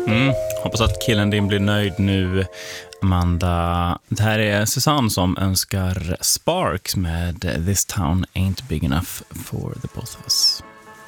Hoppas att killen din blir nöjd nu, Amanda. Det här är Susanne som önskar Sparks med This Town Ain't Big Enough for the Both of Us.